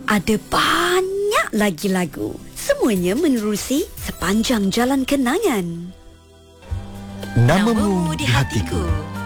Ada banyak lagi lagu. Semuanya menerusi sepanjang jalan kenangan. Namamu di hatiku.